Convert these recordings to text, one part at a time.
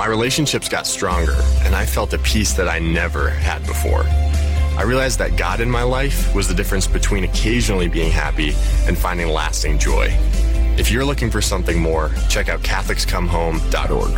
My relationships got stronger, and I felt a peace that I never had before. I realized that God in my life was the difference between occasionally being happy and finding lasting joy. If you're looking for something more, check out CatholicsComeHome.org.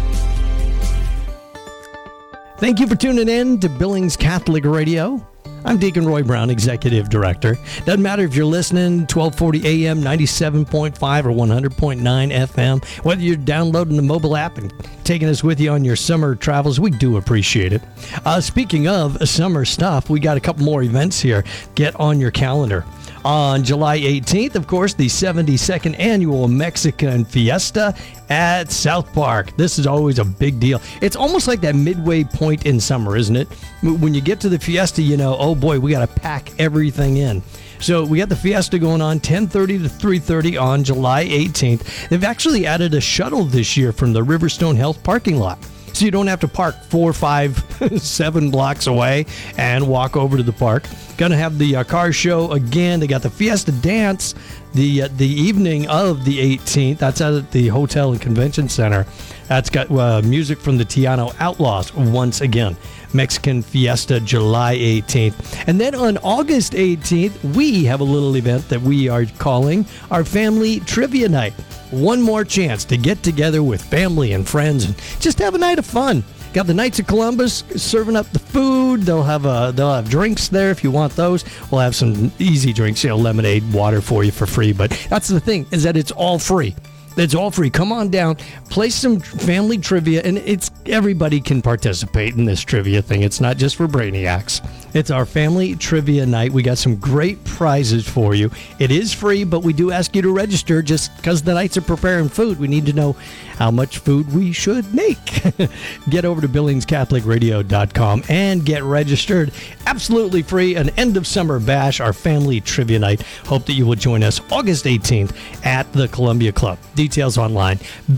Thank you for tuning in to Billings Catholic Radio. I'm Deacon Roy Brown, Executive Director. Doesn't matter if you're listening 1240 AM, 97.5 or 100.9 FM, whether you're downloading the mobile app and taking us with you on your summer travels, we do appreciate it. Speaking of summer stuff, we got a couple more events here. Get on your calendar. On July 18th, of course, the 72nd Annual Mexican Fiesta at South Park. This is always a big deal. It's almost like that midway point in summer, isn't it? When you get to the Fiesta, you know, oh boy, we got to pack everything in. So we got the Fiesta going on 10:30 to 3:30 on July 18th. They've actually added a shuttle this year from the Riverstone Health parking lot. So you don't have to park 4, 5, 7 blocks away and walk over to the park. Going to have the car show again. They got the Fiesta Dance the evening of the 18th. That's out at the Hotel and Convention Center. That's got music from the Tiano Outlaws once again. Mexican Fiesta, July 18th. And then on August 18th, we have a little event that we are calling our Family Trivia Night. One more chance to get together with family and friends and just have a night of fun. Got the Knights of Columbus serving up the food. They'll have drinks there if you want those. We'll have some easy drinks, lemonade, water for you for free. But that's the thing, is that it's all free. It's all free. Come on down, play some family trivia, and everybody can participate in this trivia thing. It's not just for brainiacs. It's our family trivia night. We got some great prizes for you. It is free, but we do ask you to register just because the Knights are preparing food. We need to know how much food we should make. Get over to BillingsCatholicRadio.com and get registered. Absolutely free. An end of summer bash, our family trivia night. Hope that you will join us August 18th at the Columbia Club. Details online,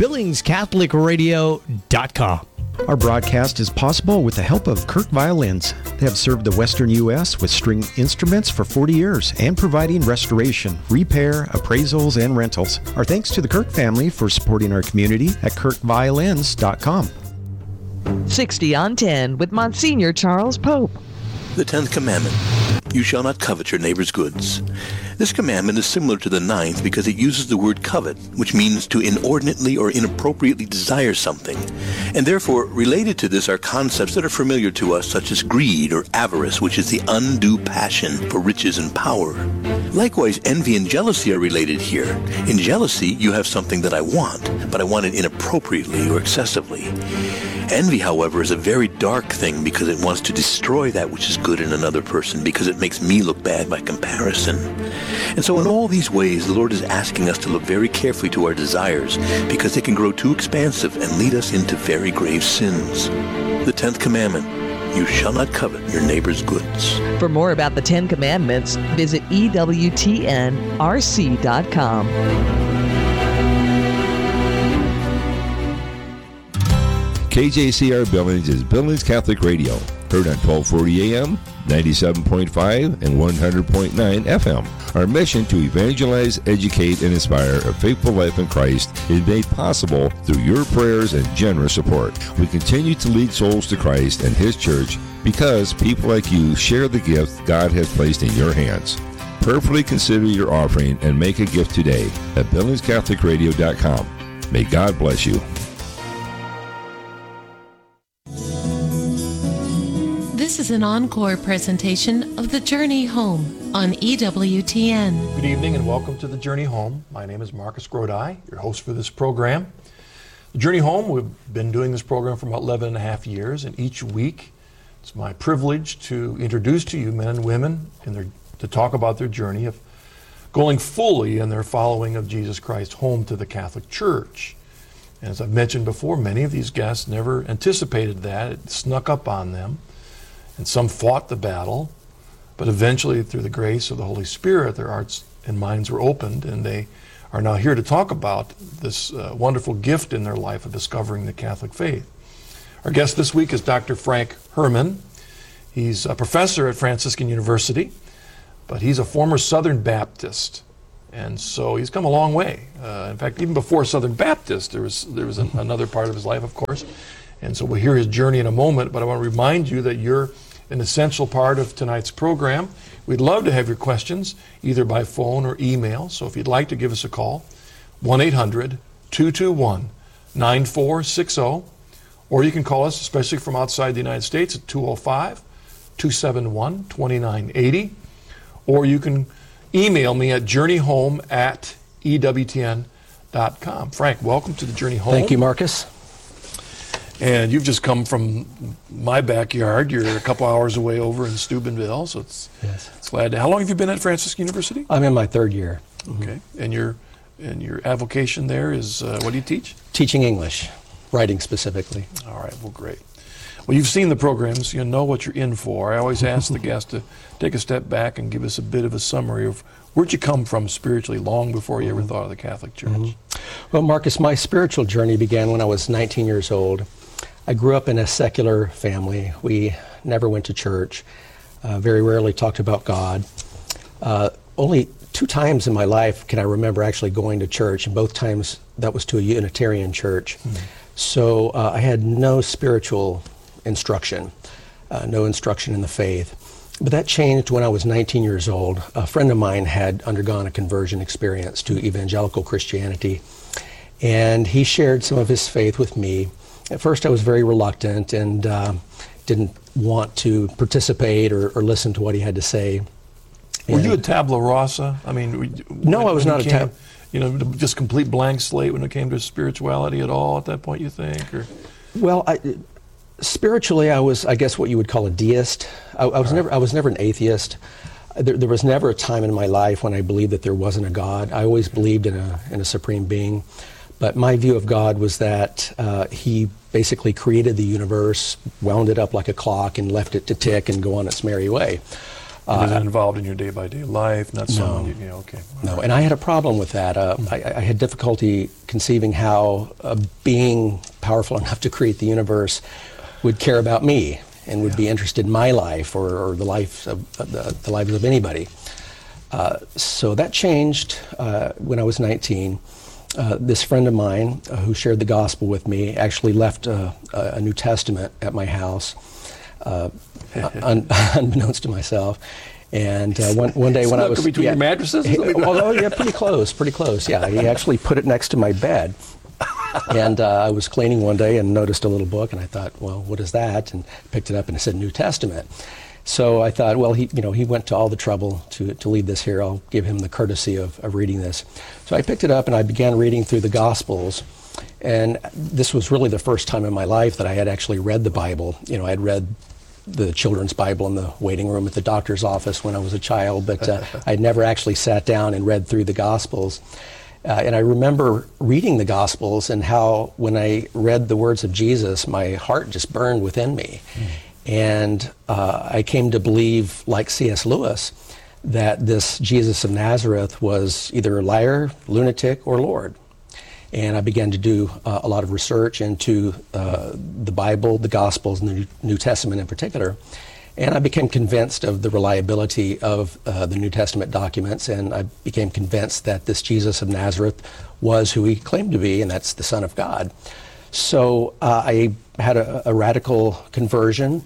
BillingsCatholicRadio.com. Our broadcast is possible with the help of Kirk Violins. They have served the Western U.S. with string instruments for 40 years and providing restoration, repair, appraisals, and rentals. Our thanks to the Kirk family for supporting our community at KirkViolins.com. 60 on 10 with Monsignor Charles Pope. The 10th Commandment, you shall not covet your neighbor's goods. This commandment is similar to the 9th because it uses the word covet, which means to inordinately or inappropriately desire something. And therefore, related to this are concepts that are familiar to us, such as greed or avarice, which is the undue passion for riches and power. Likewise, envy and jealousy are related here. In jealousy, you have something that I want, but I want it inappropriately or excessively. Envy, however, is a very dark thing because it wants to destroy that which is good in another person because it makes me look bad by comparison. And so in all these ways, the Lord is asking us to look very carefully to our desires because they can grow too expansive and lead us into very grave sins. The 10th Commandment, you shall not covet your neighbor's goods. For more about the 10 Commandments, visit EWTNRC.com. KJCR Billings is Billings Catholic Radio, heard on 1240 AM, 97.5, and 100.9 FM. Our mission to evangelize, educate, and inspire a faithful life in Christ is made possible through your prayers and generous support. We continue to lead souls to Christ and His church because people like you share the gift God has placed in your hands. Prayerfully consider your offering and make a gift today at BillingsCatholicRadio.com. May God bless you. This is an encore presentation of The Journey Home on EWTN. Good evening and welcome to The Journey Home. My name is Marcus Grodi, your host for this program. The Journey Home, we've been doing this program for about 11 and a half years, and each week it's my privilege to introduce to you men and women to talk about their journey of going fully in their following of Jesus Christ home to the Catholic Church. And as I've mentioned before, many of these guests never anticipated that. It snuck up on them. And some fought the battle, but eventually, through the grace of the Holy Spirit, their hearts and minds were opened, and they are now here to talk about this wonderful gift in their life of discovering the Catholic faith. Our guest this week is Dr. Frank Herman. He's a professor at Franciscan University, but he's a former Southern Baptist, And so he's come a long way. In fact, even before Southern Baptist, there was another part of his life, of course. And so we'll hear his journey in a moment, but I want to remind you that you're an essential part of tonight's program. We'd love to have your questions, either by phone or email. So if you'd like to give us a call, 1-800-221-9460, or you can call us, especially from outside the United States, at 205-271-2980, or you can email me at journeyhome@ewtn.com. Frank, welcome to the Journey Home. Thank you, Marcus. And you've just come from my backyard. You're a couple hours away over in Steubenville, so it's glad to. How long have you been at Franciscan University? I'm in my third year. Okay, and your avocation there is what do you teach? Teaching English, writing specifically. All right, well, great. Well, you've seen the programs, you know what you're in for. I always ask the guest to take a step back and give us a bit of a summary of where'd you come from spiritually long before you ever thought of the Catholic Church? Well, Marcus, my spiritual journey began when I was 19 years old. I grew up in a secular family. We never went to church, very rarely talked about God. Only 2 times in my life can I remember actually going to church, and both times that was to a Unitarian church. So I had no spiritual instruction, no instruction in the faith. But that changed when I was 19 years old. A friend of mine had undergone a conversion experience to evangelical Christianity, and he shared some of his faith with me. At first I was very reluctant and didn't want to participate or listen to what he had to say. Were you a tabula rasa? I mean, no, I was not a tabula. You know, just complete blank slate when it came to spirituality at all at that point, you think? Or? Well, spiritually, I was, I guess, what you would call a deist. I was never an atheist. There was never a time in my life when I believed that there wasn't a God. I always believed in a supreme being. But my view of God was that he basically created the universe, wound it up like a clock, and left it to tick and go on its merry way. Was it involved in your day-by-day life? Not someone you know, okay. No, and I had a problem with that. I had difficulty conceiving how a being powerful enough to create the universe would care about me and would be interested in my life or the lives of the lives of anybody. So that changed when I was 19. This friend of mine who shared the gospel with me actually left a New Testament at my house, unbeknownst to myself. And one day when I was between your mattresses, pretty close. Yeah, he actually put it next to my bed. And I was cleaning one day and noticed a little book, and I thought, well, what is that? And picked it up, and it said New Testament. So I thought, well, he went to all the trouble to leave this here. I'll give him the courtesy of reading this. So I picked it up and I began reading through the Gospels. And this was really the first time in my life that I had actually read the Bible. You know, I had read the children's Bible in the waiting room at the doctor's office when I was a child, but I'd never actually sat down and read through the Gospels. And I remember reading the Gospels and how when I read the words of Jesus, my heart just burned within me. And I came to believe, like C.S. Lewis, that this Jesus of Nazareth was either a liar, lunatic, or Lord. And I began to do a lot of research into the Bible, the Gospels, and the New Testament in particular. And I became convinced of the reliability of the New Testament documents, and I became convinced that this Jesus of Nazareth was who he claimed to be, and that's the Son of God. So I had a radical conversion.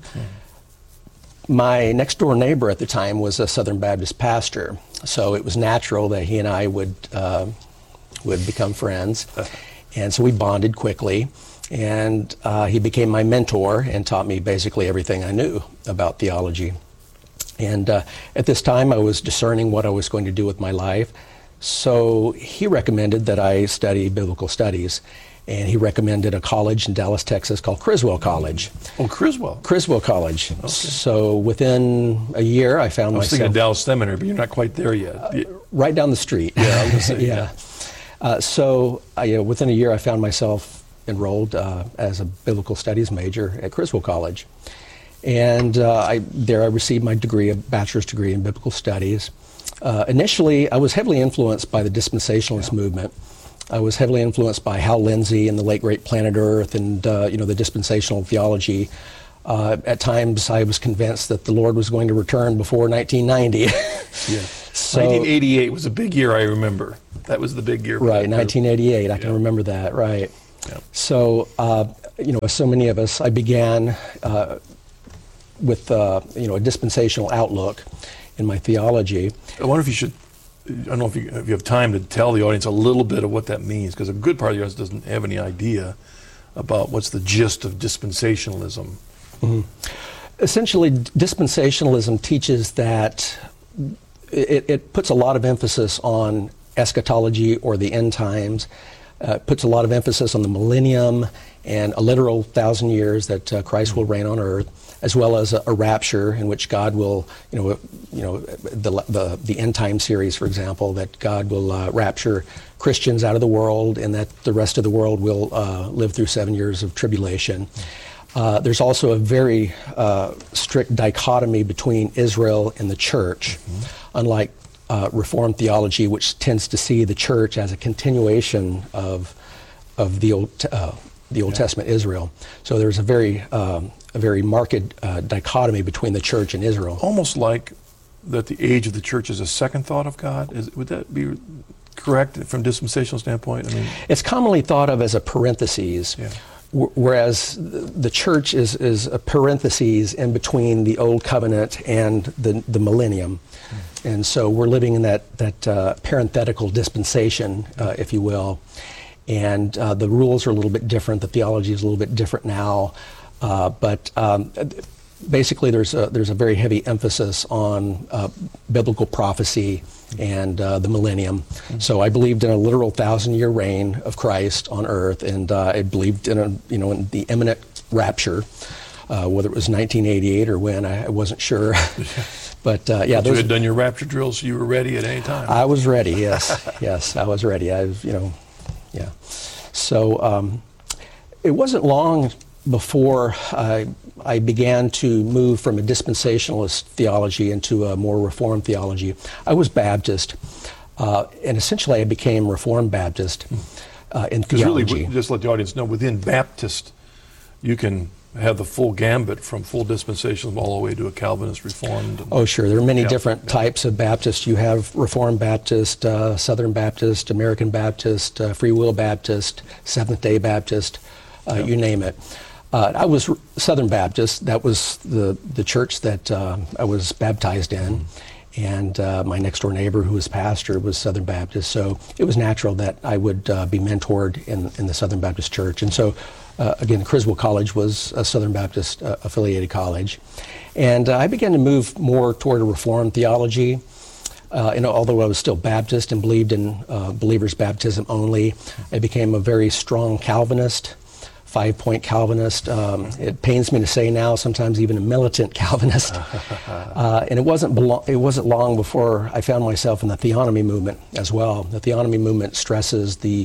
My next door neighbor at the time was a Southern Baptist pastor, so it was natural that he and I would become friends. And so we bonded quickly, and he became my mentor and taught me basically everything I knew about theology. And at this time I was discerning what I was going to do with my life, so he recommended that I study biblical studies. And he recommended a college in Dallas, Texas called Criswell College. Oh, Criswell. Criswell College. Okay. So within a year, I found myself... I was thinking of Dallas Seminary, but you're not quite there yet. Right down the street. Yeah, I was going to say, yeah. So within a year, I found myself enrolled as a biblical studies major at Criswell College. And there I received my degree, a bachelor's degree in biblical studies. Initially, I was heavily influenced by the dispensationalist movement. I was heavily influenced by Hal Lindsey and the late great Planet Earth and the dispensational theology. At times, I was convinced that the Lord was going to return before 1990. Yeah. So, 1988 was a big year, I remember. That was the big year. Right, 1988. I can remember that, right. Yeah. So, as so many of us, I began with, a dispensational outlook in my theology. I wonder if you should, I don't know if you have time to tell the audience a little bit of what that means, because a good part of the audience doesn't have any idea about what's the gist of dispensationalism. Mm-hmm. Essentially, dispensationalism teaches that it puts a lot of emphasis on eschatology or the end times, puts a lot of emphasis on the millennium and a literal 1,000 years that Christ will reign on earth, as well as a rapture in which God will, the end time series, for example, that God will rapture Christians out of the world, and that the rest of the world will live through 7 years of tribulation. There's also a very strict dichotomy between Israel and the church, unlike Reformed theology, which tends to see the church as a continuation of the Old Testament Israel. So there's a very marked dichotomy between the church and Israel. Almost like that the age of the church is a second thought of God. Would that be correct from dispensational standpoint? I mean, it's commonly thought of as a parenthesis. Yeah. Whereas the church is a parenthesis in between the Old Covenant and the millennium. And so we're living in that parenthetical dispensation, if you will. And the rules are a little bit different. The theology is a little bit different now. But basically there's a very heavy emphasis on biblical prophecy and the millennium. So I believed in a literal 1,000-year reign of Christ on earth, and I believed in in the imminent rapture, whether it was 1988 or when, I wasn't sure. But you had done your rapture drills, so you were ready at any time. I was ready. Yes, yes, I was ready. Yeah. So it wasn't long before I began to move from a dispensationalist theology into a more Reformed theology. I was Baptist, and essentially I became Reformed Baptist in theology. Because really, just let the audience know, within Baptist, you can have the full gambit from full dispensationalism all the way to a Calvinist Reformed. Oh, sure. There are many different types of Baptist. You have Reformed Baptist, Southern Baptist, American Baptist, Free Will Baptist, Seventh-day Baptist, you name it. I was Southern Baptist. That was the church that I was baptized in. And my next door neighbor, who was pastor, was Southern Baptist. So it was natural that I would be mentored in the Southern Baptist Church. And so, again, Criswell College was a Southern Baptist affiliated college. And I began to move more toward a Reformed theology. Although I was still Baptist and believed in believer's baptism only, I became a very strong Calvinist. 5-point Calvinist. It pains me to say now, sometimes even a militant Calvinist. And it wasn't long before I found myself in the theonomy movement as well. The theonomy movement stresses the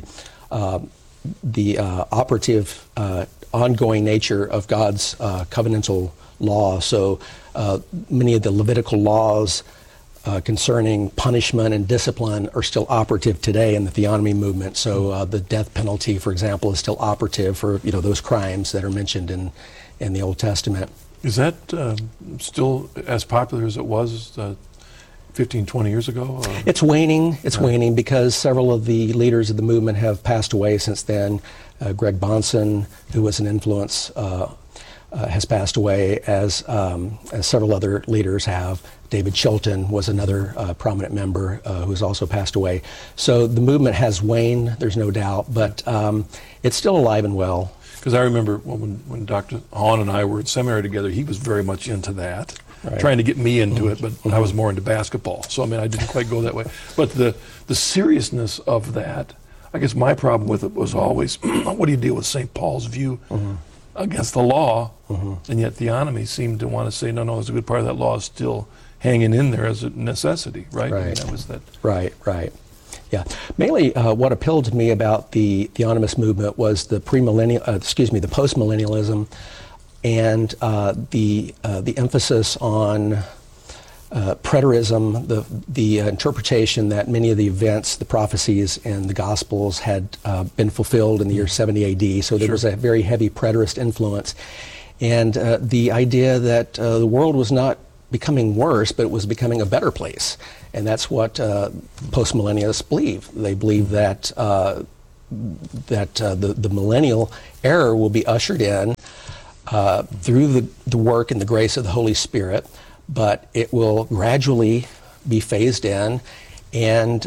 operative, ongoing nature of God's covenantal law. So many of the Levitical laws concerning punishment and discipline are still operative today in the theonomy movement. So the death penalty, for example, is still operative for those crimes that are mentioned in the Old Testament. Is that still as popular as it was 15, 20 years ago? Or? It's waning. It's waning because several of the leaders of the movement have passed away since then. Greg Bahnsen, who was an influence, has passed away, as several other leaders have. David Chilton was another prominent member who's also passed away. So the movement has waned, there's no doubt, but it's still alive and well. Because I remember when Dr. Hahn and I were at seminary together, he was very much into that, trying to get me into it, but I was more into basketball. So, I mean, I didn't quite go that way. But the seriousness of that, I guess my problem with it was always, what do you deal with St. Paul's view against the law? And yet theonomy seemed to want to say, no, it's a good part of that law is still hanging in there as a necessity, right? I mean, that was that. Right. Yeah. Mainly what appealed to me about the theonomist movement was the the post-millennialism and the emphasis on preterism, the interpretation that many of the events, the prophecies, and the Gospels had been fulfilled in the year 70 AD. So there was a very heavy preterist influence. and the idea that the world was not becoming worse, but it was becoming a better place. And that's what postmillennialists believe. They believe that the millennial era will be ushered in through the work and the grace of the Holy Spirit, but it will gradually be phased in. And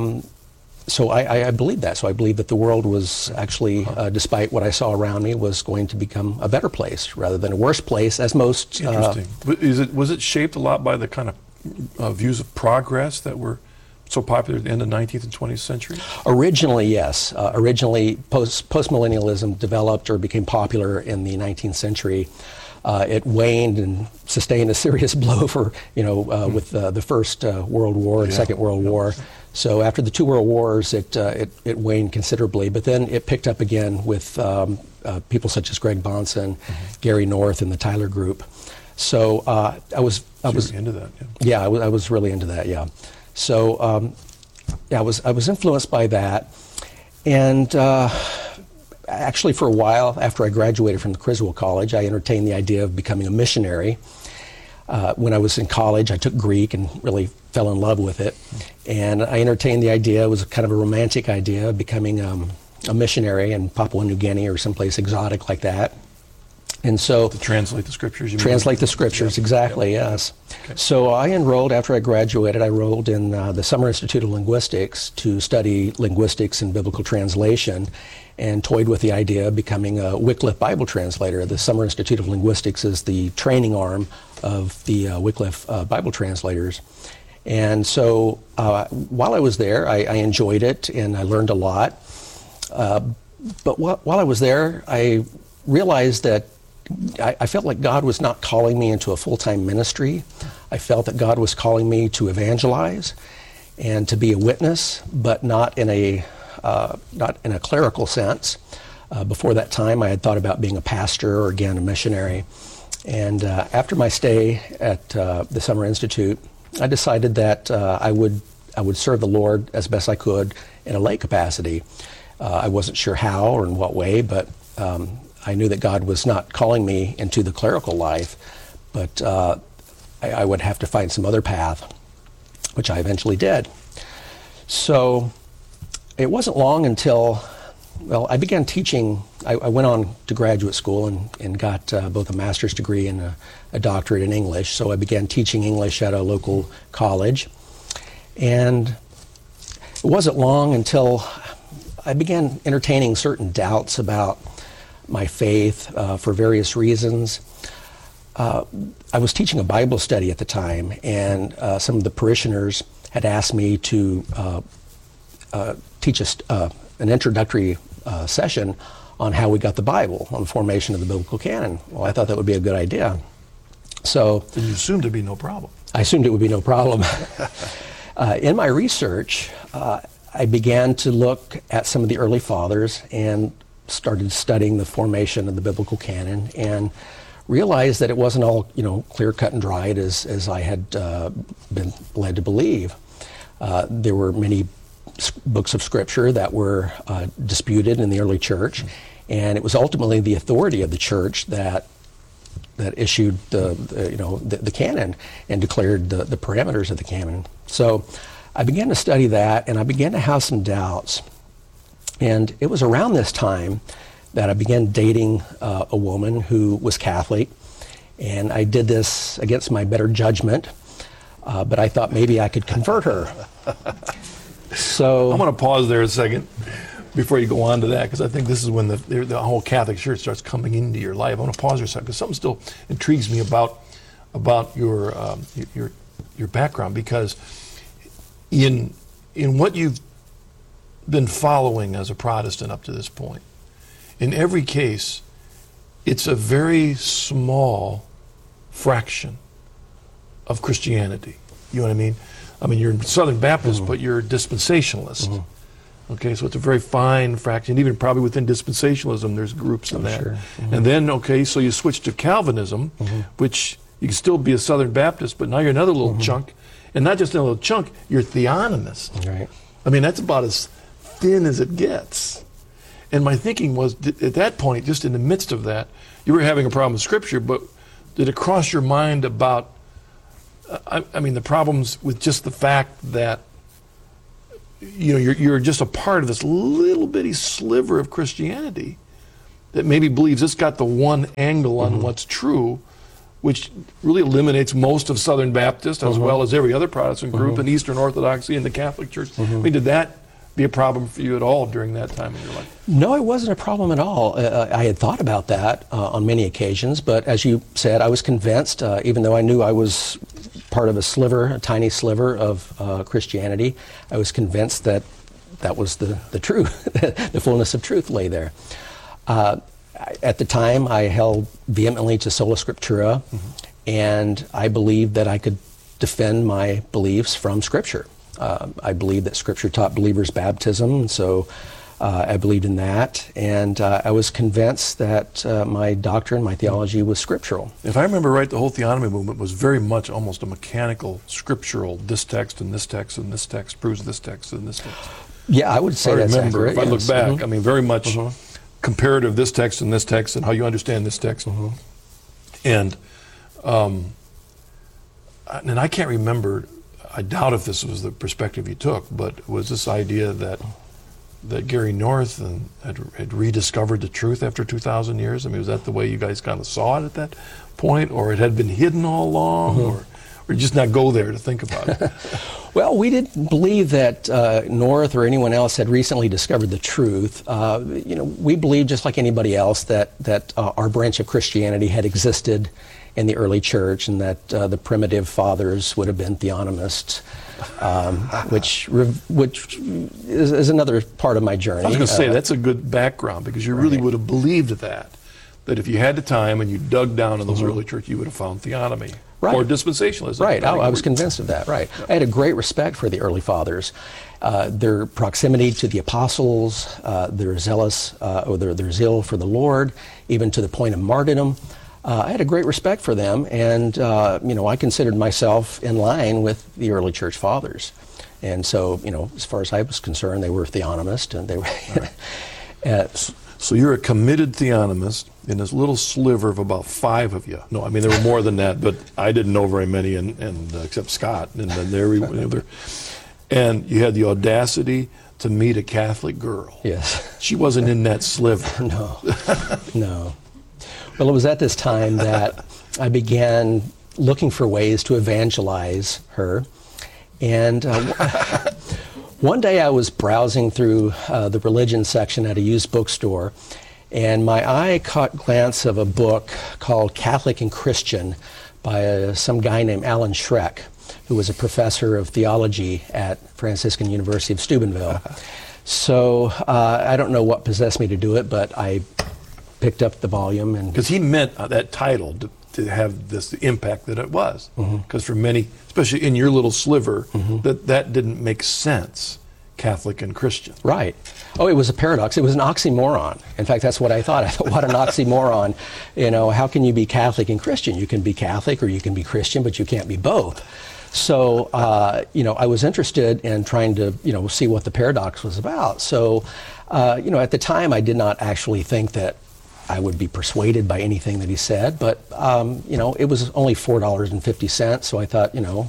so I believe that. So I believe that the world was actually, despite what I saw around me, was going to become a better place rather than a worse place, as most... Interesting. Was it shaped a lot by the kind of views of progress that were so popular at the end of the 19th and 20th century? Originally, yes. Originally, postmillennialism developed or became popular in the 19th century. It waned and sustained a serious blow for, with the First World War and Second World War. So after the two World Wars, it waned considerably, but then it picked up again with people such as Greg Bahnsen, Gary North, and the Tyler Group. So I was into that. Yeah, I was really into that. Yeah. So I was influenced by that, and actually for a while after I graduated from the Criswell College, I entertained the idea of becoming a missionary. When I was in college, I took Greek and really fell in love with it, and I entertained the idea. It was kind of a romantic idea of becoming a missionary in Papua New Guinea or someplace exotic like that. And so to translate the scriptures, you translate the scriptures, exactly, yes. Okay. So I enrolled, after I graduated, I enrolled in the Summer Institute of Linguistics to study linguistics and biblical translation, and toyed with the idea of becoming a Wycliffe Bible translator. The Summer Institute of Linguistics is the training arm of the Wycliffe Bible translators. And so while I was there, I enjoyed it and I learned a lot. But while I was there, I realized that I felt like God was not calling me into a full-time ministry. I felt that God was calling me to evangelize and to be a witness, but not in a clerical sense. Before that time, I had thought about being a pastor or, again, a missionary. And after my stay at the Summer Institute, I decided that I would serve the Lord as best I could in a lay capacity. I wasn't sure how or in what way, but I knew that God was not calling me into the clerical life, but I would have to find some other path, which I eventually did. So it wasn't long until, I began teaching. I went on to graduate school and got both a master's degree and a doctorate in English. So I began teaching English at a local college. And it wasn't long until I began entertaining certain doubts about my faith for various reasons. I was teaching a Bible study at the time, and some of the parishioners had asked me to teach an introductory session on how we got the Bible, on the formation of the biblical canon. Well, I thought that would be a good idea. So you assumed it'd be no problem. I assumed it would be no problem. In my research, I began to look at some of the early fathers and started studying the formation of the biblical canon, and realized that it wasn't all clear cut and dried as I had been led to believe. There were many books of scripture that were disputed in the early church, and it was ultimately the authority of the church that issued the canon and declared the parameters of the canon. So I began to study that, and I began to have some doubts. And it was around this time that I began dating a woman who was Catholic, and I did this against my better judgment, but I thought maybe I could convert her. So I'm going to pause there a second before you go on to that, because I think this is when the whole Catholic Church starts coming into your life. I want to pause for a second because something still intrigues me about your background, because in what you've been following as a Protestant up to this point, in every case, it's a very small fraction of Christianity. You know what I mean? I mean, you're Southern Baptist, but you're dispensationalist. Okay, so it's a very fine fraction. Even probably within dispensationalism, there's groups in that. Sure. And then, okay, so you switch to Calvinism, which you can still be a Southern Baptist, but now you're another little chunk. And not just a little chunk, you're theonomist. Right. I mean, that's about as thin as it gets. And my thinking was, at that point, just in the midst of that, you were having a problem with Scripture, but did it cross your mind about, I mean, the problems with just the fact that, you know, you're just a part of this little bitty sliver of Christianity that maybe believes it's got the one angle on what's true, which really eliminates most of Southern Baptist as well as every other Protestant group and Eastern Orthodoxy and the Catholic Church. I mean, did that be a problem for you at all during that time in your life? No, it wasn't a problem at all. I had thought about that on many occasions, but as you said, I was convinced, even though I knew I was part of a tiny sliver of Christianity, I was convinced that that was the truth, the fullness of truth lay there. At the time, I held vehemently to sola scriptura, and I believed that I could defend my beliefs from Scripture. I believed that Scripture taught believers baptism, and so I believed in that, and I was convinced that my doctrine, my theology was scriptural. If I remember right, the whole theonomy movement was very much almost a mechanical, scriptural, this text and this text and this text proves this text and this text. Yeah, I would say that's accurate. If I look back, I mean, very much comparative this text and how you understand this text. And I can't remember, I doubt if this was the perspective you took, but was this idea that Gary North had rediscovered the truth after 2,000 years? I mean, was that the way you guys kind of saw it at that point, or it had been hidden all along, or just not go there to think about it? Well, we didn't believe that North or anyone else had recently discovered the truth. You know, we believed, just like anybody else, that our branch of Christianity had existed in the early church, and that the primitive fathers would have been theonomists, which is another part of my journey. I was going to say, that's a good background, because you really would have believed that if you had the time and you dug down in those early church, you would have found theonomy. Or dispensationalism. Right, I was convinced of that, right. I had a great respect for the early fathers. Their proximity to the apostles, their their zeal for the Lord, even to the point of martyrdom. I had a great respect for them, and you know, I considered myself in line with the early church fathers. And so, you know, as far as I was concerned, they were theonomist, and they were... So you're a committed theonomist in this little sliver of about 5 of you. No, I mean, there were more than that, but I didn't know very many, and except Scott. And then and you had the audacity to meet a Catholic girl. Yes. She wasn't in that sliver. No, no. Well, it was at this time that I began looking for ways to evangelize her. And one day I was browsing through the religion section at a used bookstore, and my eye caught glance of a book called Catholic and Christian by some guy named Alan Schreck, who was a professor of theology at Franciscan University of Steubenville. So I don't know what possessed me to do it, but I picked up the volume. Because he meant that title to have the impact that it was. Because for many, especially in your little sliver, that didn't make sense, Catholic and Christian. Right. Oh, it was a paradox. It was an oxymoron. In fact, that's what I thought. I thought, what an oxymoron. You know, how can you be Catholic and Christian? You can be Catholic or you can be Christian, but you can't be both. So, you know, I was interested in trying to, you know, see what the paradox was about. So, you know, at the time, I did not actually think that I would be persuaded by anything that he said, but, you know, it was only $4.50, so I thought, you know,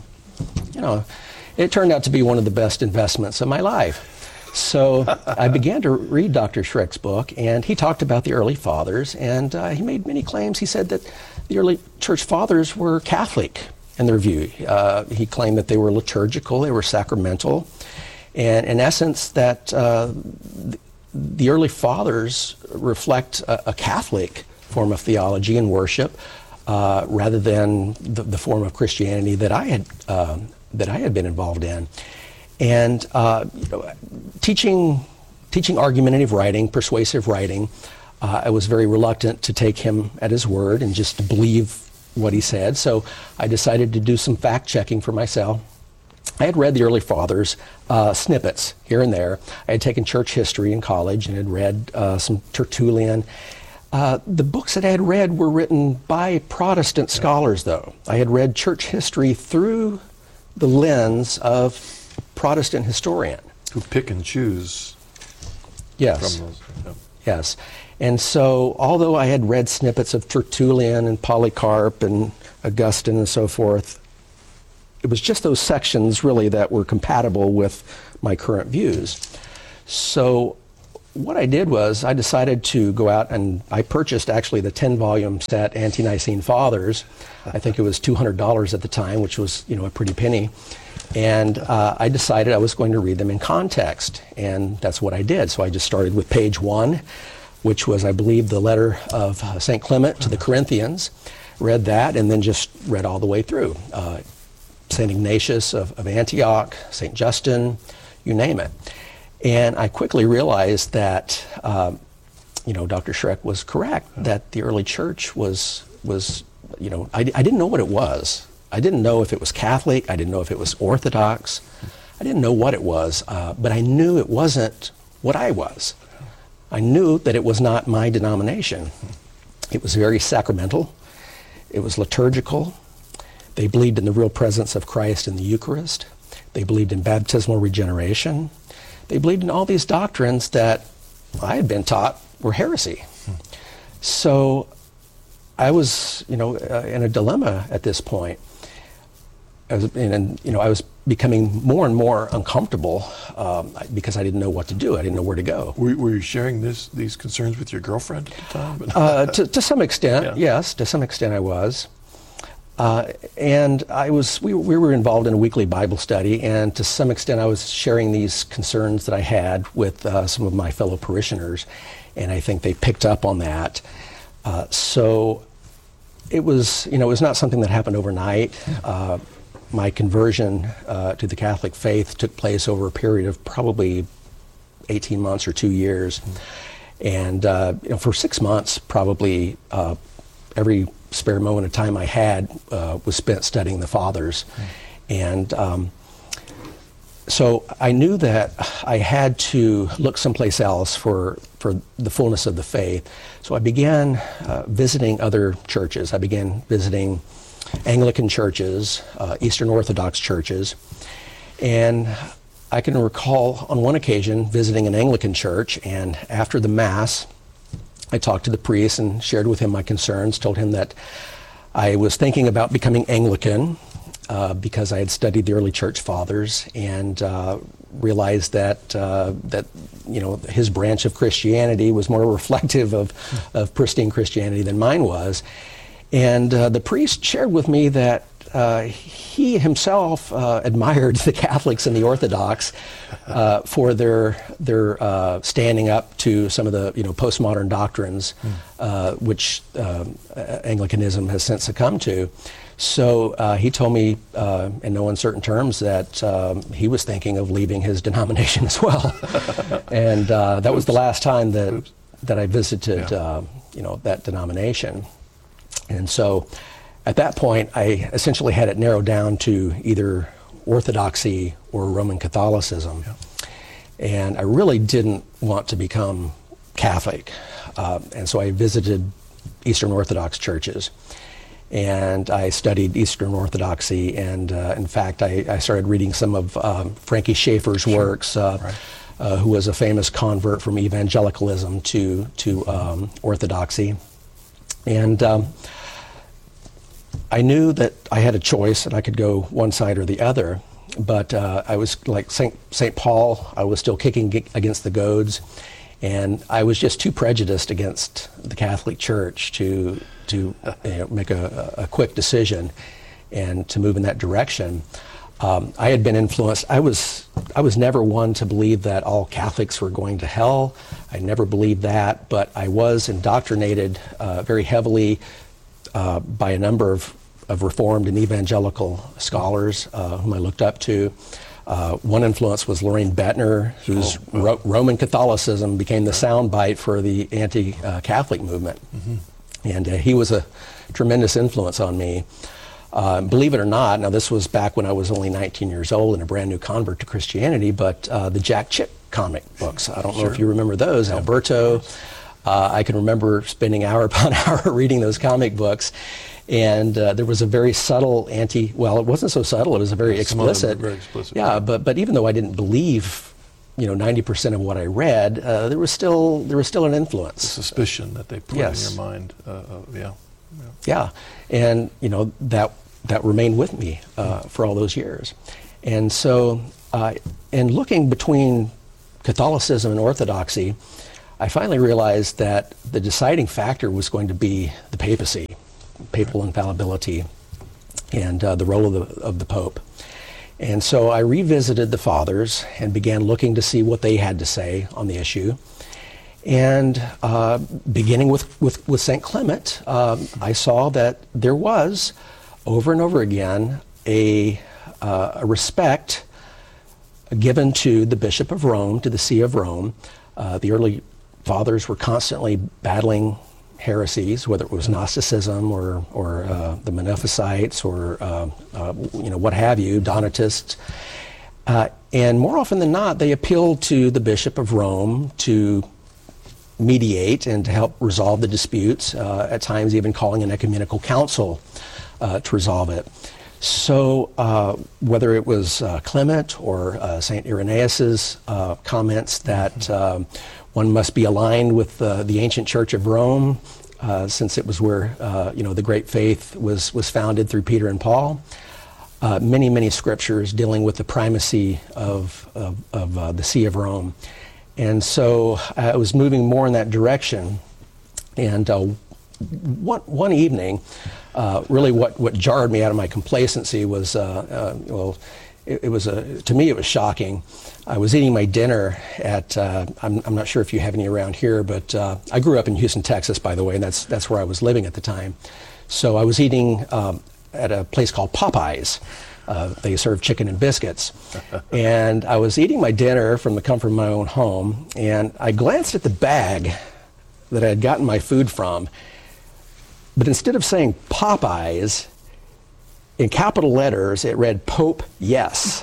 it turned out to be one of the best investments of my life. So I began to read Dr. Schreck's book, and he talked about the early fathers, and he made many claims. He said that the early church fathers were Catholic in their view. He claimed that they were liturgical, they were sacramental, and in essence that the early fathers reflect a Catholic form of theology and worship rather than the form of Christianity that I had been involved in. And you know, teaching argumentative writing, persuasive writing, I was very reluctant to take him at his word and just to believe what he said. So I decided to do some fact checking for myself. I had read the early fathers, snippets here and there. I had taken church history in college and had read some Tertullian. The books that I had read were written by Protestant scholars, though. I had read church history through the lens of a Protestant historian. Who pick and choose yes. from those. Yeah. Yes. And so, although I had read snippets of Tertullian and Polycarp and Augustine and so forth, it was just those sections really that were compatible with my current views. So what I did was I decided to go out and I purchased actually the 10-volume set Ante-Nicene Fathers. I think it was $200 at the time, which was, you know, a pretty penny. And I decided I was going to read them in context, and that's what I did. So I just started with page 1, which was, I believe, the letter of St. Clement to the Corinthians. Read that, and then just read all the way through. St. Ignatius of Antioch, St. Justin, you name it. And I quickly realized that, you know, Dr. Schreck was correct, that the early church was you know, I didn't know what it was. I didn't know if it was Catholic. I didn't know if it was Orthodox. I didn't know what it was, but I knew it wasn't what I was. I knew that it was not my denomination. It was very sacramental. It was liturgical. They believed in the real presence of Christ in the Eucharist. They believed in baptismal regeneration. They believed in all these doctrines that I had been taught were heresy. So I was, you know, in a dilemma at this point. I was becoming more and more uncomfortable because I didn't know what to do. I didn't know where to go. Were you sharing these concerns with your girlfriend at the time? To some extent, Yeah. yes. To some extent, I was. And we were involved in a weekly Bible study, and to some extent I was sharing these concerns that I had with some of my fellow parishioners, and I think they picked up on that. So it was, you know, it was not something that happened overnight. My conversion to the Catholic faith took place over a period of probably 18 months or 2 years. And you know, for 6 months, probably every spare moment of time I had was spent studying the Fathers. And so I knew that I had to look someplace else for the fullness of the faith. So I began visiting other churches. I began visiting Anglican churches, Eastern Orthodox churches. And I can recall on one occasion visiting an Anglican church, and after the Mass, I talked to the priest and shared with him my concerns, told him that I was thinking about becoming Anglican because I had studied the early church fathers, and realized that you know, his branch of Christianity was more reflective of pristine Christianity than mine was. And the priest shared with me that he himself admired the Catholics and the Orthodox for their standing up to some of the, you know, postmodern doctrines, which Anglicanism has since succumbed to. So he told me in no uncertain terms that he was thinking of leaving his denomination as well. And that was the last time that I visited you know, that denomination. And so at that point, I essentially had it narrowed down to either Orthodoxy or Roman Catholicism. And I really didn't want to become Catholic. And so I visited Eastern Orthodox churches. And I studied Eastern Orthodoxy, and in fact, I started reading some of Frankie Schaeffer's works, who was a famous convert from evangelicalism to Orthodoxy. And I knew that I had a choice and I could go one side or the other, but I was like St. Paul. I was still kicking against the goads, and I was just too prejudiced against the Catholic Church to you know, make a quick decision and to move in that direction. I had been influenced. I was never one to believe that all Catholics were going to hell. I never believed that, but I was indoctrinated very heavily by a number of Reformed and evangelical scholars whom I looked up to. One influence was Loraine Bettner, whose Roman Catholicism became the soundbite for the anti-Catholic movement. And he was a tremendous influence on me. Believe it or not, now this was back when I was only 19 years old and a brand new convert to Christianity, but the Jack Chick comic books, I don't know if you remember those, Alberto. I can remember spending hour upon hour reading those comic books, and there was a very subtle well, it wasn't so subtle, it was a very explicit. Very explicit. Yeah, but even though I didn't believe 90% of what I read, there was still an influence. The suspicion that they put in your mind. Yeah, and that remained with me for all those years. And so, in looking between Catholicism and Orthodoxy, I finally realized that the deciding factor was going to be the papacy, papal infallibility, and the role of the Pope. And so I revisited the Fathers and began looking to see what they had to say on the issue. And beginning with St. Clement, I saw that there was, over and over again, a respect given to the Bishop of Rome, to the See of Rome. The early Fathers were constantly battling heresies, whether it was Gnosticism or the Monophysites or what have you, Donatists. And more often than not, they appealed to the Bishop of Rome to mediate and to help resolve the disputes, at times even calling an ecumenical council to resolve it. So whether it was Clement or St. Irenaeus's comments that one must be aligned with the ancient Church of Rome, since it was where the great faith was founded through Peter and Paul. Many scriptures dealing with the primacy of the See of Rome. And so I was moving more in that direction. And one evening, really what jarred me out of my complacency was, to me it was shocking. I was eating my dinner at, I'm not sure if you have any around here, but I grew up in Houston, Texas, by the way, and that's where I was living at the time. So I was eating at a place called Popeyes. They serve chicken and biscuits. And I was eating my dinner from the comfort of my own home, and I glanced at the bag that I had gotten my food from, but instead of saying Popeyes, in capital letters, it read Pope Yes.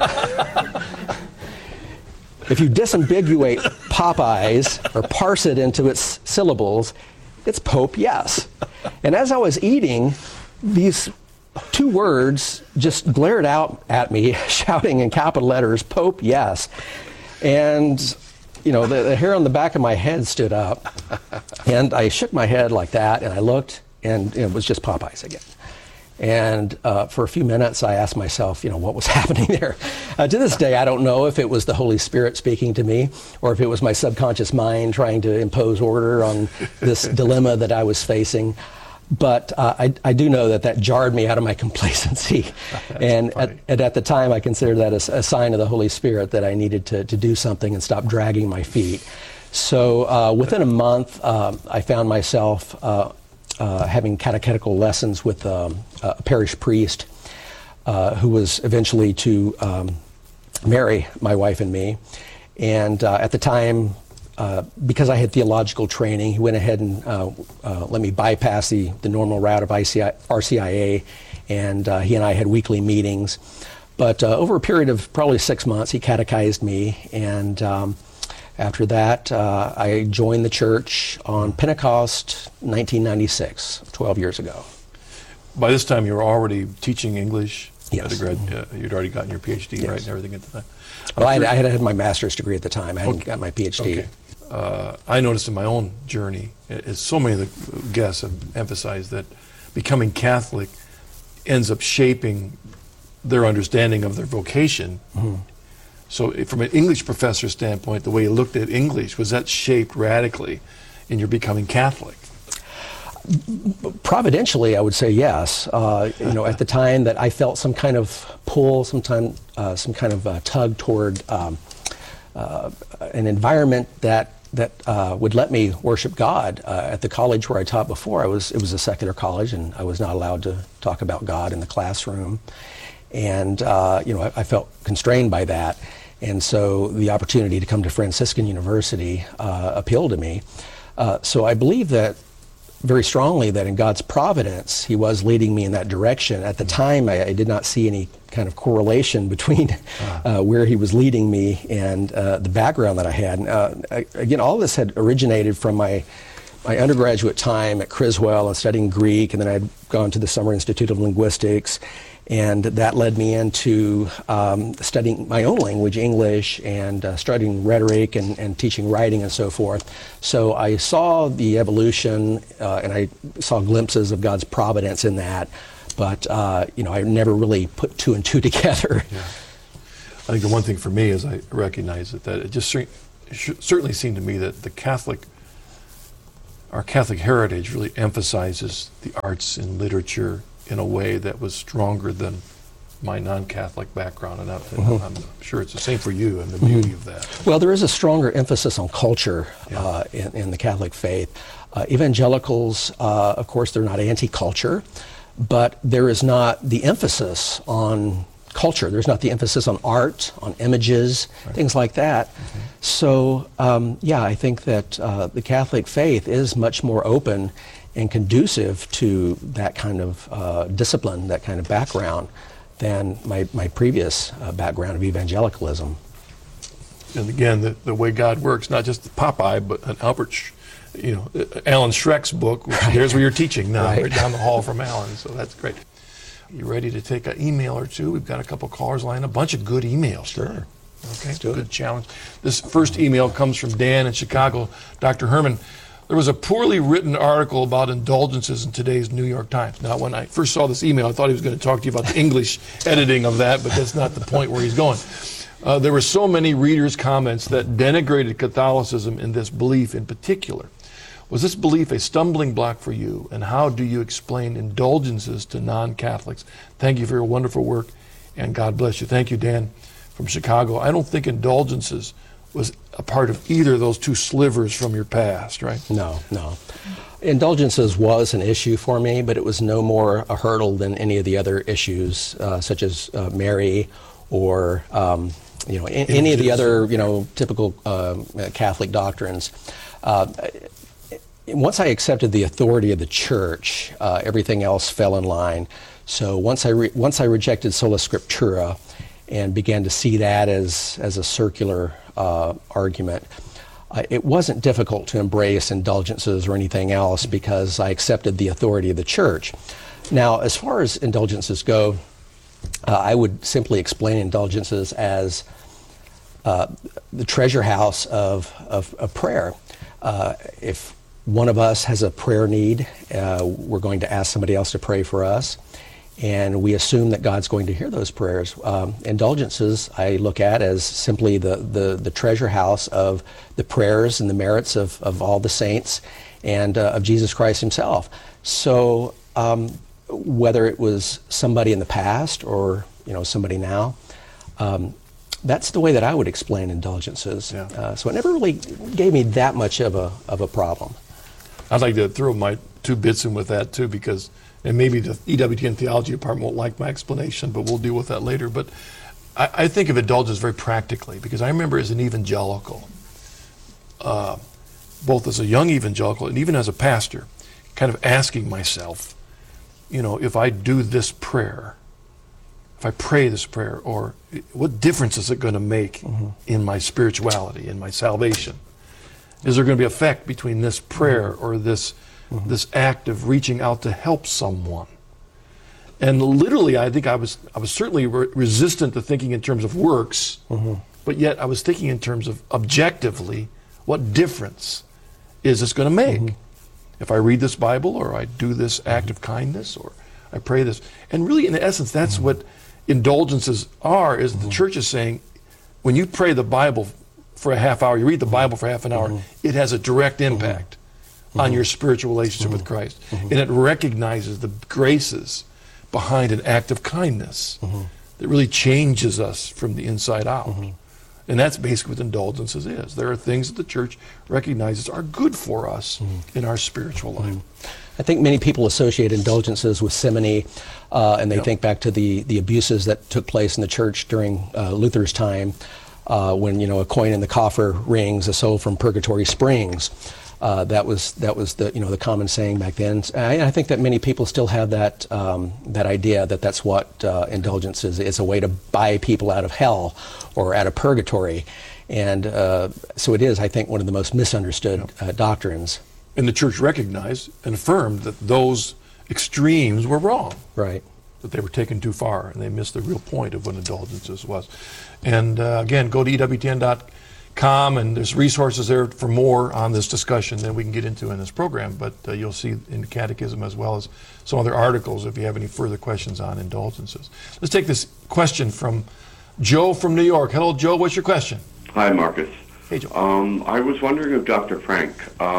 If you disambiguate Popeyes or parse it into its syllables, it's Pope Yes. And as I was eating, these two words just glared out at me, shouting in capital letters, Pope Yes. And, the hair on the back of my head stood up. And I shook my head like that, and I looked, and it was just Popeyes again. And for a few minutes, I asked myself, what was happening there? To this day, I don't know if it was the Holy Spirit speaking to me or if it was my subconscious mind trying to impose order on this dilemma that I was facing. But I do know that jarred me out of my complacency. And at the time, I considered that a sign of the Holy Spirit that I needed to do something and stop dragging my feet. So within a month, I found myself having catechetical lessons with a parish priest who was eventually to marry my wife and me. And at the time, because I had theological training, he went ahead and let me bypass the normal route of RCIA, and he and I had weekly meetings. But over a period of probably 6 months, he catechized me, and after that, I joined the church on Pentecost 1996, 12 years ago. By this time, you were already teaching English? Yes. You'd already gotten your PhD, yes. Right, and everything at the time? Well, I had my master's degree at the time. I hadn't got my PhD. Okay. I noticed in my own journey, as so many of the guests have emphasized, that becoming Catholic ends up shaping their understanding of their vocation. Mm-hmm. So from an English professor standpoint, the way you looked at English, was that shaped radically in your becoming Catholic? Providentially, I would say yes. At the time that I felt some kind of pull, some kind of tug toward an environment that would let me worship God. At the college where I taught before, it was a secular college, and I was not allowed to talk about God in the classroom. And I felt constrained by that. And so the opportunity to come to Franciscan University appealed to me. So I believe that very strongly that in God's providence, he was leading me in that direction. At the time, I did not see any kind of correlation between where he was leading me and the background that I had. Again, all this had originated from my my undergraduate time at Criswell and studying Greek, and then I'd gone to the Summer Institute of Linguistics, and that led me into studying my own language, English, and studying rhetoric and teaching writing and so forth. So I saw the evolution, and I saw glimpses of God's providence in that, but I never really put two and two together. Yeah. I think the one thing for me is I recognize that it just certainly seemed to me that our Catholic heritage really emphasizes the arts and literature in a way that was stronger than my non-Catholic background, and I'm sure it's the same for you, and the beauty of that. Well, there is a stronger emphasis on culture in the Catholic faith. Evangelicals, of course, they're not anti-culture, but there is not the emphasis on culture. There's not the emphasis on art, on images, things like that. So, I think that the Catholic faith is much more open and conducive to that kind of discipline, that kind of background, than my previous background of evangelicalism. And again, the way God works, not just Popeye, but an Alan Schreck's book, which there's where you're teaching now, right down the hall from Alan, so that's great. You ready to take an email or two? We've got a couple callers lined up, a bunch of good emails. Sure. Okay, good challenge. This first email comes from Dan in Chicago. Dr. Herman, there was a poorly written article about indulgences in today's New York Times. Now, when I first saw this email, I thought he was going to talk to you about the English editing of that, but that's not the point where he's going. There were so many readers' comments that denigrated Catholicism in this belief in particular. Was this belief a stumbling block for you, and how do you explain indulgences to non-Catholics? Thank you for your wonderful work, and God bless you. Thank you, Dan, from Chicago. I don't think indulgences was a part of either of those two slivers from your past, right? No. Indulgences was an issue for me, but it was no more a hurdle than any of the other issues, such as Mary or any of the other typical Catholic doctrines. Once I accepted the authority of the Church, everything else fell in line. So once I rejected sola scriptura and began to see that as a circular argument, it wasn't difficult to embrace indulgences or anything else because I accepted the authority of the Church. Now, as far as indulgences go, I would simply explain indulgences as the treasure house of prayer. If one of us has a prayer need, we're going to ask somebody else to pray for us, and we assume that God's going to hear those prayers. Indulgences I look at as simply the treasure house of the prayers and the merits of all the saints and of Jesus Christ himself. So whether it was somebody in the past or somebody now, that's the way that I would explain indulgences. Yeah. So it never really gave me that much of a problem. I'd like to throw my 2 bits in with that too, and maybe the EWTN theology department won't like my explanation, but we'll deal with that later. But I think of indulgence very practically, because I remember as an evangelical, both as a young evangelical and even as a pastor, kind of asking myself, if I do this prayer, if I pray this prayer, or what difference is it going to make in my spirituality, in my salvation? Is there going to be effect between this prayer or this act of reaching out to help someone? And literally, I think I was certainly resistant to thinking in terms of works, but yet I was thinking in terms of objectively, what difference is this going to make? If I read this Bible, or I do this act of kindness, or I pray this. And really, in essence, that's what indulgences are, is the Church is saying, when you pray the Bible for a half hour, you read the Bible for half an hour, it has a direct impact on your spiritual relationship with Christ. And it recognizes the graces behind an act of kindness that really changes us from the inside out. And that's basically what indulgences is. There are things that the Church recognizes are good for us in our spiritual life. I think many people associate indulgences with simony, and they think back to the abuses that took place in the Church during Luther's time, when a coin in the coffer rings, a soul from purgatory springs. That was the common saying back then. I think that many people still have that idea that that's what indulgence is. It's a way to buy people out of hell or out of purgatory, and so it is, I think, one of the most misunderstood doctrines. And the church recognized and affirmed that those extremes were wrong. Right. That they were taken too far, and they missed the real point of what indulgences was. And again, go to EWTN.com, and there's resources there for more on this discussion than we can get into in this program, but you'll see in the Catechism as well as some other articles if you have any further questions on indulgences. Let's take this question from Joe from New York. Hello, Joe. What's your question? Hi, Marcus. Hey, Joe. I was wondering of Dr. Frank,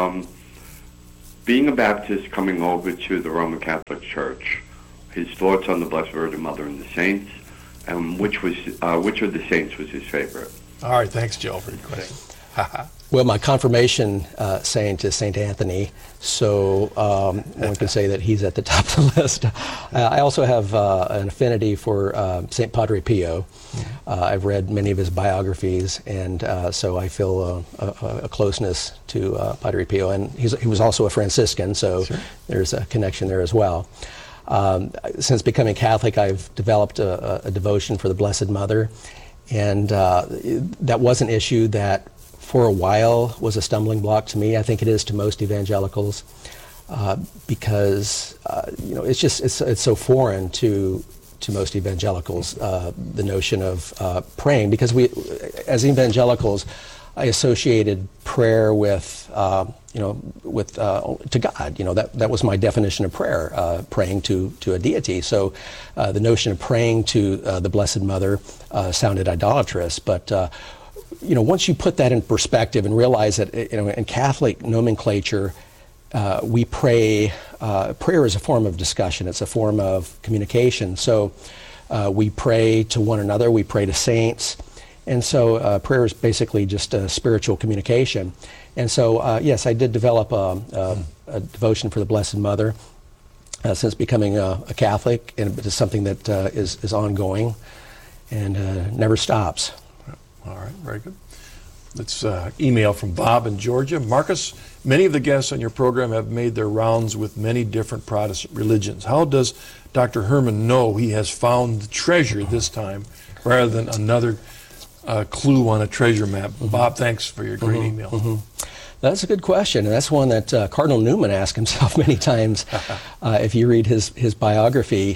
being a Baptist coming over to the Roman Catholic Church, his thoughts on the Blessed Virgin Mother and the saints, and which of the saints was his favorite? All right, thanks, Joe, for your question. Well, my confirmation saint is Saint Anthony, so one can say that he's at the top of the list. I also have an affinity for Saint Padre Pio. I've read many of his biographies, and so I feel a closeness to Padre Pio. And he was also a Franciscan, so sure. There's a connection there as well. Since becoming Catholic, I've developed a devotion for the Blessed Mother, and that was an issue that for a while was a stumbling block to me. I think it is to most evangelicals, because it's so foreign to most evangelicals, the notion of praying, because we, as evangelicals, I associated prayer with to God. That was my definition of prayer, praying to a deity. So the notion of praying to the Blessed Mother sounded idolatrous. But once you put that in perspective and realize that in Catholic nomenclature, we pray. Prayer is a form of discussion. It's a form of communication. So we pray to one another. We pray to saints. And so prayer is basically just a spiritual communication. And so, yes, I did develop a devotion for the Blessed Mother since becoming a Catholic, and it is something that is ongoing and never stops. All right, very good. Let's email from Bob in Georgia. Marcus, many of the guests on your program have made their rounds with many different Protestant religions. How does Dr. Herman know he has found the treasure this time rather than another clue on a treasure map? Mm-hmm. Bob, thanks for your great email. Mm-hmm. That's a good question, and that's one that Cardinal Newman asked himself many times. If you read his biography,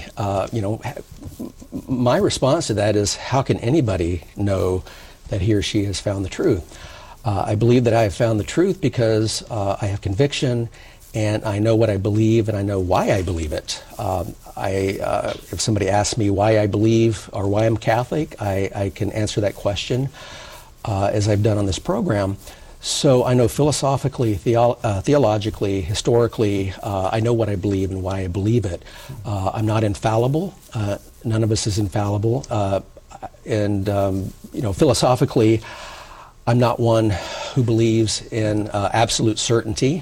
my response to that is, how can anybody know that he or she has found the truth? I believe that I have found the truth because I have conviction, and I know what I believe, and I know why I believe it. If somebody asks me why I believe or why I'm Catholic, I can answer that question, as I've done on this program. So I know philosophically, theologically, historically, I know what I believe and why I believe it. I'm not infallible. None of us is infallible. Philosophically, I'm not one who believes in absolute certainty.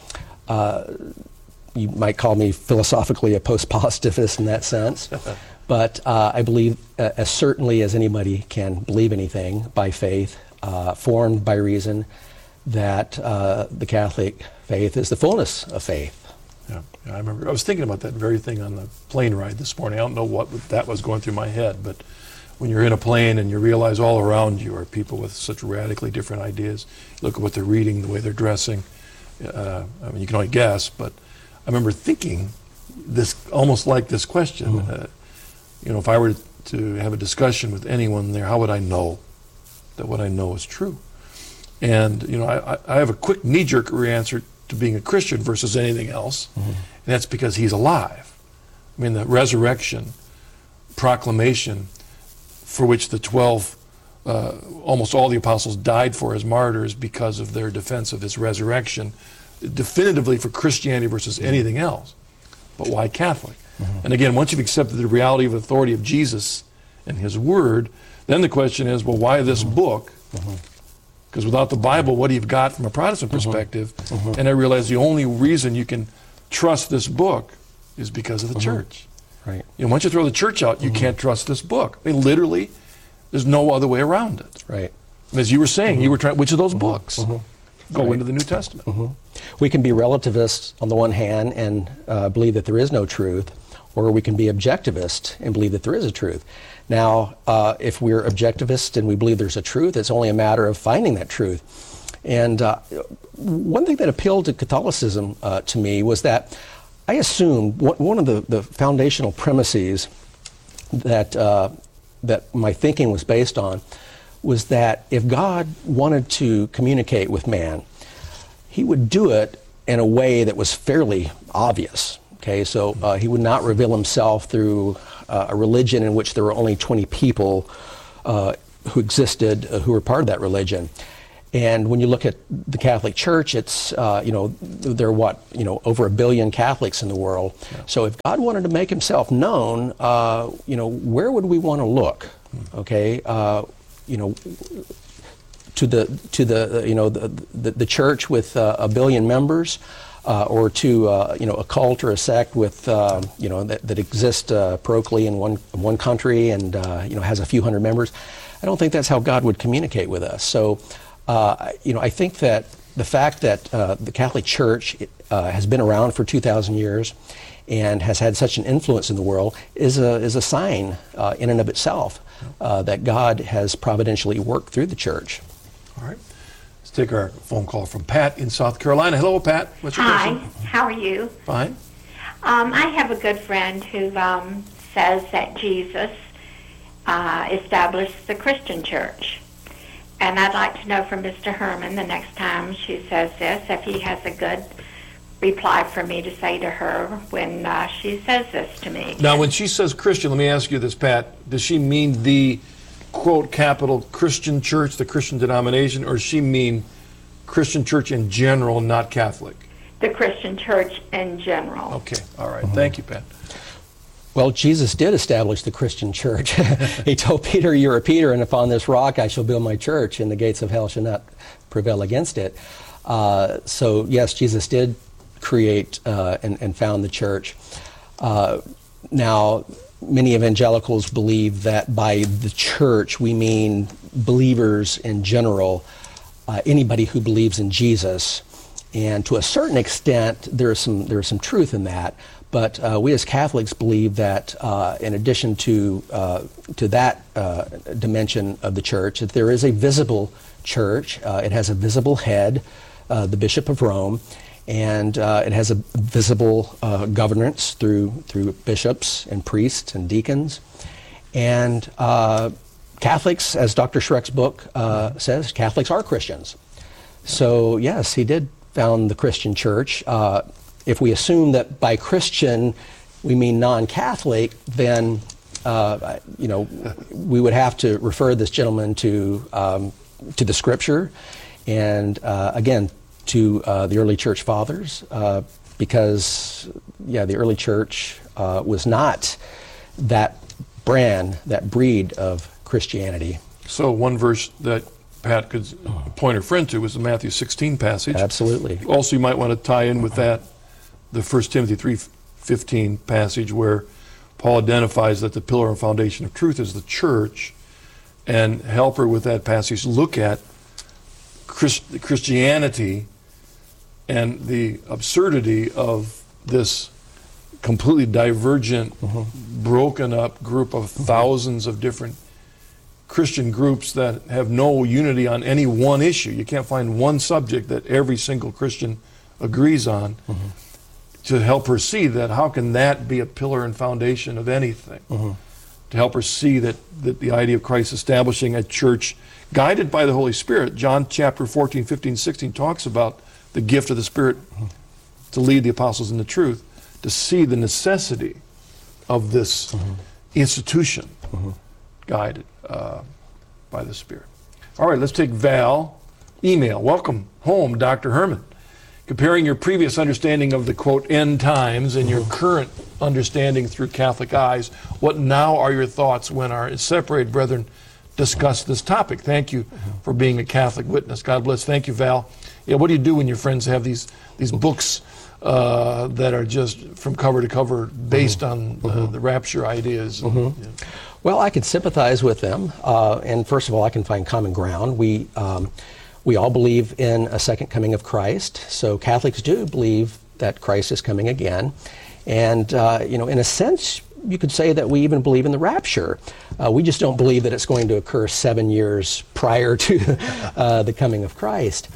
You might call me philosophically a post-positivist in that sense. But I believe as certainly as anybody can believe anything by faith, formed by reason, that the Catholic faith is the fullness of faith. Yeah, I remember. I was thinking about that very thing on the plane ride this morning. I don't know what that was going through my head, but when you're in a plane and you realize all around you are people with such radically different ideas, look at what they're reading, the way they're dressing. I mean, you can only guess, but I remember thinking this, almost like this question. If I were to have a discussion with anyone there, how would I know that what I know is true? And I have a quick knee-jerk answer to being a Christian versus anything else, and that's because he's alive. I mean, the resurrection proclamation for which the 12, almost all the apostles died for as martyrs because of their defense of his resurrection, definitively for Christianity versus anything else. But why Catholic? And again, once you've accepted the reality of authority of Jesus and his word, then the question is, well, why this book? Because without the Bible, what do you got from a Protestant perspective? And I realized the only reason you can trust this book is because of the church. Right. Once you throw the church out, you can't trust this book. I mean, literally, there's no other way around it. Right. As you were saying, you were trying, which of those books go into the New Testament? We can be relativists on the one hand and believe that there is no truth, or we can be objectivist and believe that there is a truth. Now, if we're objectivist and we believe there's a truth, it's only a matter of finding that truth. And one thing that appealed to Catholicism to me was that I assumed one of the foundational premises that that my thinking was based on was that if God wanted to communicate with man, he would do it in a way that was fairly obvious. Okay, so he would not reveal himself through a religion in which there were only 20 people who existed who were part of that religion. And when you look at the Catholic Church, it's, there are over 1 billion Catholics in the world. Yeah. So if God wanted to make himself known, where would we want to look? Okay, to the church with 1 billion members, or to a cult or a sect with that exists parochially in one country and has a few hundred members. I don't think that's how God would communicate with us. So. I think that the fact that the Catholic Church has been around for 2,000 years and has had such an influence in the world is a sign in and of itself that God has providentially worked through the church. All right. Let's take our phone call from Pat in South Carolina. Hello, Pat. What's your question? Hi. How are you? Fine. I have a good friend who says that Jesus established the Christian church. And I'd like to know from Mr. Herman the next time she says this, if he has a good reply for me to say to her when she says this to me. Now, when she says Christian, let me ask you this, Pat. Does she mean the, quote, capital Christian church, the Christian denomination, or does she mean Christian church in general, not Catholic? The Christian church in general. Okay. All right. Thank you, Pat. Well, Jesus did establish the Christian church. He told Peter, "You're a Peter, and upon this rock I shall build my church, and the gates of hell shall not prevail against it." So, yes, Jesus did create and found the church. Now, many evangelicals believe that by the church we mean believers in general, anybody who believes in Jesus. And to a certain extent, there is some truth in that. But we as Catholics believe that in addition to that dimension of the church, that there is a visible church. It has a visible head, the Bishop of Rome, and it has a visible governance through bishops and priests and deacons. And Catholics, as Dr. Schreck's book says, Catholics are Christians. So yes, he did found the Christian church. If we assume that by Christian we mean non-Catholic, then we would have to refer this gentleman to the Scripture, and again to the early church fathers, because the early church was not that breed of Christianity. So one verse that Pat could point her friend to was the Matthew 16 passage. Absolutely. Also, you might want to tie in with that the 1 Timothy 3:15 passage where Paul identifies that the pillar and foundation of truth is the church, and help her with that passage look at Christianity and the absurdity of this completely divergent, broken up group of thousands of different Christian groups that have no unity on any one issue. You can't find one subject that every single Christian agrees on. To help her see that, how can that be a pillar and foundation of anything? To help her see that the idea of Christ establishing a church guided by the Holy Spirit. John chapter 14, 15, 16 talks about the gift of the Spirit to lead the apostles in the truth, to see the necessity of this institution guided by the Spirit. All right, let's take Val. Email. Welcome home, Dr. Herman. Comparing your previous understanding of the, quote, end times and your current understanding through Catholic eyes, what now are your thoughts when our separated brethren discuss this topic? Thank you for being a Catholic witness. God bless. Thank you, Val. Yeah, what do you do when your friends have these books that are just from cover to cover based on the rapture ideas? Well, I can sympathize with them, and first of all, I can find common ground. We all believe in a second coming of Christ, so Catholics do believe that Christ is coming again. And, in a sense, you could say that we even believe in the rapture. We just don't believe that it's going to occur 7 years prior to the coming of Christ.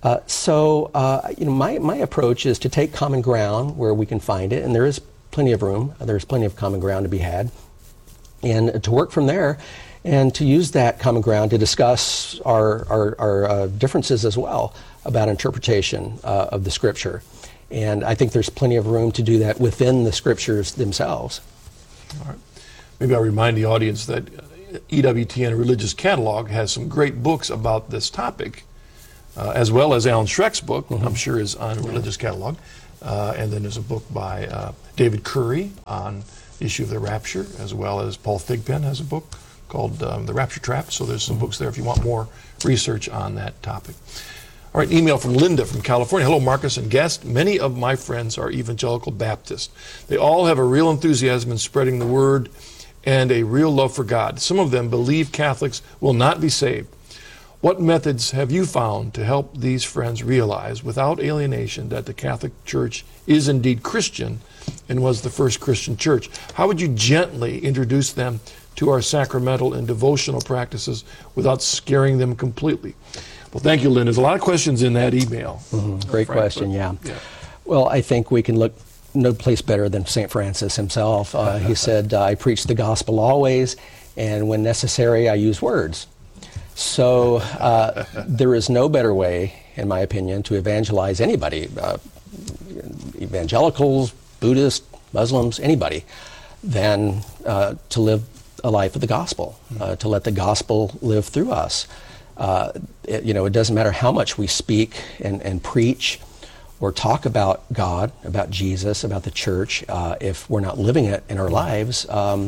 My approach is to take common ground where we can find it, and there is plenty of room. There's plenty of common ground to be had, and to work from there, and to use that common ground to discuss our differences as well about interpretation of the Scripture. And I think there's plenty of room to do that within the Scriptures themselves. All right. Maybe I'll remind the audience that EWTN Religious Catalog has some great books about this topic, as well as Alan Schreck's book, I'm sure is on Religious Catalog. And then there's a book by David Curry on the issue of the rapture, as well as Paul Thigpen has a book called The Rapture Trap. So there's some books there if you want more research on that topic. All right, email from Linda from California. Hello, Marcus and guest. Many of my friends are evangelical Baptist. They all have a real enthusiasm in spreading the word and a real love for God. Some of them believe Catholics will not be saved. What methods have you found to help these friends realize, without alienation, that the Catholic Church is indeed Christian and was the first Christian church? How would you gently introduce them to our sacramental and devotional practices without scaring them completely? Well, thank you, Lynn. There's a lot of questions in that email. Great question, yeah. Well, I think we can look no place better than St. Francis himself. He said, I preach the gospel always, and when necessary, I use words. So there is no better way, in my opinion, to evangelize anybody, evangelicals, Buddhists, Muslims, anybody, than to live a life of the gospel, to let the gospel live through us. It doesn't matter how much we speak and preach or talk about God, about Jesus, about the church, if we're not living it in our lives,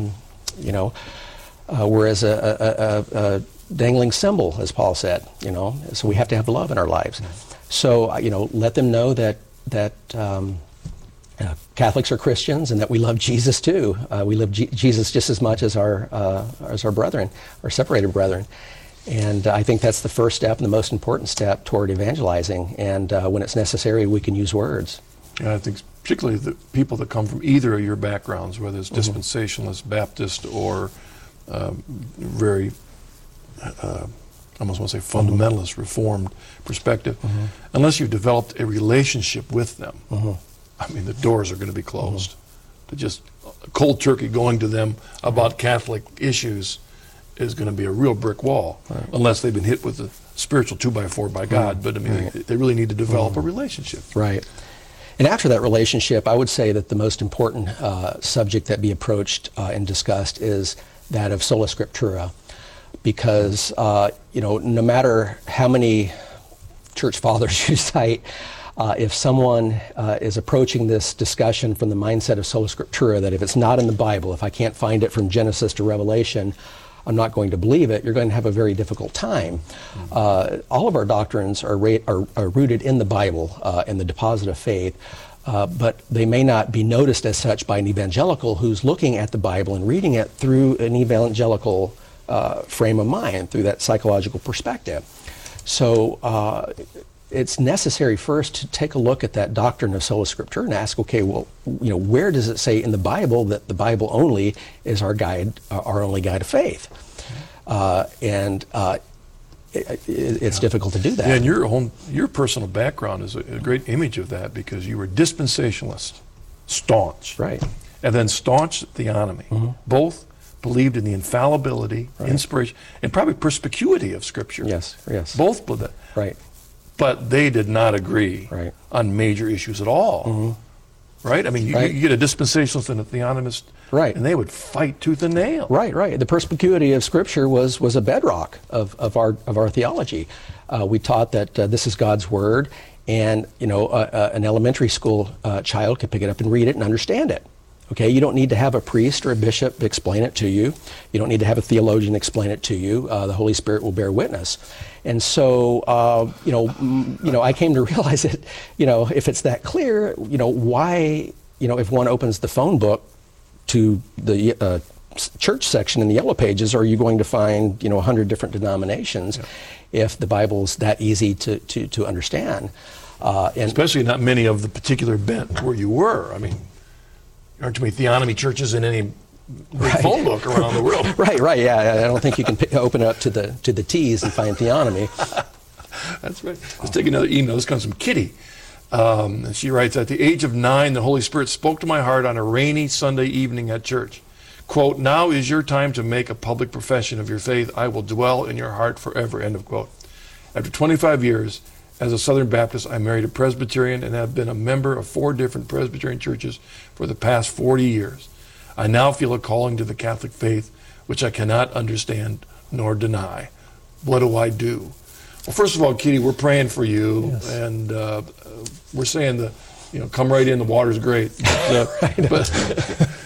we're as a dangling symbol, as Paul said, so we have to have love in our lives. So, let them know that Catholics are Christians and that we love Jesus too. We love Jesus just as much as our brethren, our separated brethren. And I think that's the first step and the most important step toward evangelizing. And when it's necessary, we can use words. Yeah, I think particularly the people that come from either of your backgrounds, whether it's dispensationalist, Baptist, or very, I almost want to say fundamentalist, Reformed perspective, unless you've developed a relationship with them, I mean, the doors are going to be closed. To just cold turkey going to them about Catholic issues is going to be a real brick wall, unless they've been hit with a spiritual 2x4 by God. But I mean, they really need to develop a relationship. Right. And after that relationship, I would say that the most important subject that be approached and discussed is that of sola scriptura, because no matter how many church fathers you cite, if someone is approaching this discussion from the mindset of sola scriptura, that if it's not in the Bible, if I can't find it from Genesis to Revelation, I'm not going to believe it, you're going to have a very difficult time. All of our doctrines are rooted in the Bible and the deposit of faith, but they may not be noticed as such by an evangelical who's looking at the Bible and reading it through an evangelical frame of mind, through that psychological perspective. So it's necessary first to take a look at that doctrine of sola scriptura and ask, okay, well, where does it say in the Bible that the Bible only is our guide, our only guide of faith? It's difficult to do that. Yeah, and your personal background is a great image of that, because you were dispensationalist, staunch, right, and then staunch theonomy. Both believed in the infallibility, inspiration, and probably perspicuity of Scripture. Yes. Both believed that. Right. But they did not agree on major issues at all. Right? I mean, you get a dispensationalist and a theonomist, and they would fight tooth and nail. Right. The perspicuity of Scripture was a bedrock of our theology. We taught that this is God's Word, and an elementary school child could pick it up and read it and understand it. Okay, you don't need to have a priest or a bishop explain it to you. You don't need to have a theologian explain it to you. The Holy Spirit will bear witness. And so, I came to realize that, if it's that clear, why, if one opens the phone book to the church section in the Yellow Pages, are you going to find, 100 different denominations if the Bible's that easy to understand? And especially not many of the particular bent where you were. I mean, there aren't too many theonomy churches in any phone book around the world. Right, yeah. I don't think you can open it up to the T's and find theonomy. That's right. Let's take another email. This comes from Kitty. And she writes, at the age of 9, the Holy Spirit spoke to my heart on a rainy Sunday evening at church. Quote, now is your time to make a public profession of your faith. I will dwell in your heart forever, end of quote. After 25 years as a Southern Baptist, I married a Presbyterian and have been a member of 4 different Presbyterian churches for the past 40 years. I now feel a calling to the Catholic faith, which I cannot understand nor deny. What do I do? Well, first of all, Kitty, we're praying for you, yes. And we're saying come right in. The water's great, but